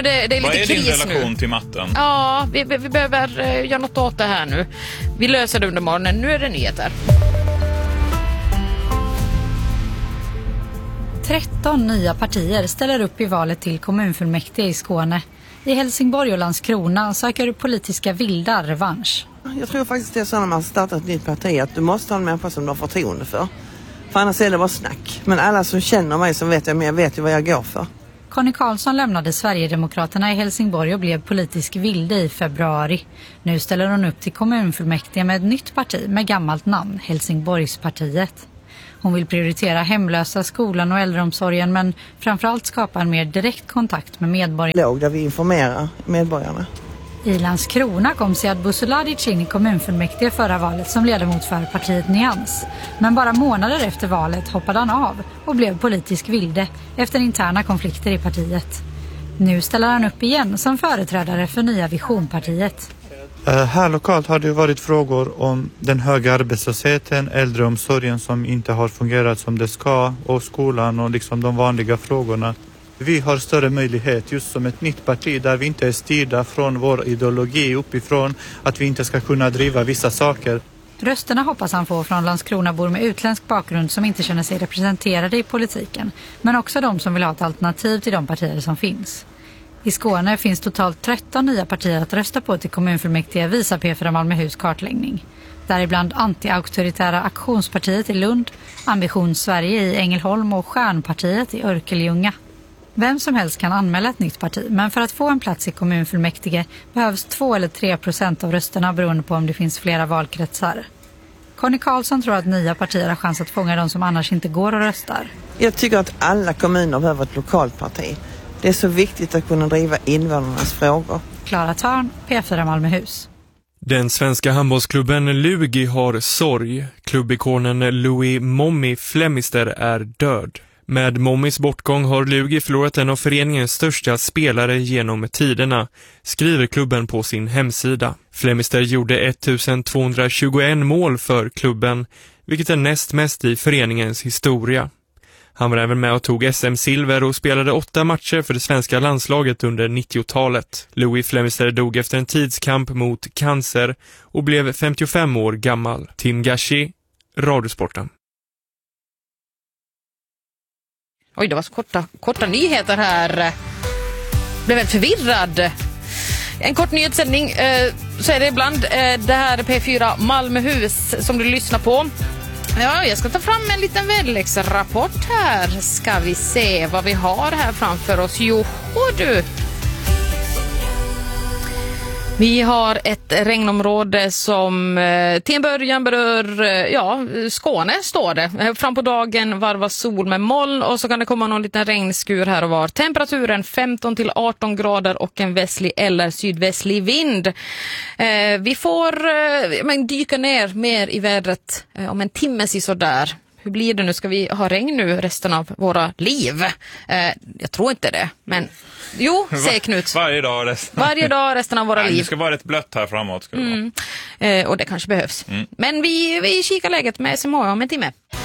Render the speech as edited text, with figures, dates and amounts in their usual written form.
det är lite Vad är kris din relation nu till matten? Ja, vi behöver göra något åt det här nu. Vi löser det under morgonen. Nu är det nyheter. 13 nya partier ställer upp i valet till kommunfullmäktige i Skåne. I Helsingborg och Landskrona söker politiska vildar revansch. Jag tror faktiskt det är så när man startar ett nytt parti att du måste ha en människa som du har förtroende för. För annars är det bara snack. Men alla som känner mig som vet jag vet ju vad jag går för. Conny Karlsson lämnade Sverigedemokraterna i Helsingborg och blev politisk vilde i februari. Nu ställer hon upp till kommunfullmäktige med ett nytt parti med gammalt namn, Helsingborgspartiet. Hon vill prioritera hemlösa, skolan och äldreomsorgen men framförallt skapa en mer direkt kontakt med medborgarna. Där vi informerar medborgarna. I Landskrona kom Sead Busuladic in i kommunfullmäktige förra valet som ledamot för partiet Nyans. Men bara månader efter valet hoppade han av och blev politisk vilde efter interna konflikter i partiet. Nu ställer han upp igen som företrädare för Nya Visionpartiet. Här lokalt har det varit frågor om den höga arbetslösheten, äldreomsorgen som inte har fungerat som det ska och skolan och liksom de vanliga frågorna. Vi har större möjlighet just som ett nytt parti där vi inte är styrda från vår ideologi uppifrån att vi inte ska kunna driva vissa saker. Rösterna hoppas han få från Landskronabor med utländsk bakgrund som inte känner sig representerade i politiken, men också de som vill ha ett alternativ till de partier som finns. I Skåne finns totalt 13 nya partier att rösta på till kommunfullmäktige, visar P4 Malmöhus kartläggning. Däribland anti-auktoritära aktionspartiet i Lund, Ambition Sverige i Ängelholm och Stjärnpartiet i Örkelljunga. Vem som helst kan anmäla ett nytt parti, men för att få en plats i kommunfullmäktige behövs 2 eller 3% av rösterna beroende på om det finns flera valkretsar. Conny Karlsson tror att nya partier har chans att fånga de som annars inte går och röstar. Jag tycker att alla kommuner behöver ett lokalt parti. Det är så viktigt att kunna driva invånarnas frågor. Klara Törn, P4 Malmöhus. Den svenska handbollsklubben Lugi har sorg. Klubbikonen Louis Mommy Flemister är död. Med Mommys bortgång har Lugi förlorat en av föreningens största spelare genom tiderna, skriver klubben på sin hemsida. Flemister gjorde 1221 mål för klubben, vilket är näst mest i föreningens historia. Han var även med och tog SM-silver och spelade 8 matcher för det svenska landslaget under 90-talet. Louis Flemister dog efter en tidskamp mot cancer och blev 55 år gammal. Tim Gashi, Radiosporten. Oj, det var så korta nyheter här. Blev väldigt förvirrad. En kort nyhetssändning så är det ibland. Det här är P4 Malmöhus som du lyssnar på. Ja, jag ska ta fram en liten väderleksrapport här. Ska vi se vad vi har här framför oss. Jo, du. Vi har ett regnområde som till en början berör Skåne står det. Fram på dagen varvar sol med moln och så kan det komma någon liten regnskur här och var. Temperaturen 15 till 18 grader och en västlig eller sydvästlig vind. Vi får dyka ner mer i vädret om en timme sådär. Hur blir det nu? Ska vi ha regn nu resten av våra liv? Jag tror inte det, men jo, säg Knut. Varje dag resten av våra liv. Det ska vara rätt blött här framåt. Ska det vara. Och det kanske behövs. Men vi kikar läget med SMH om en timme.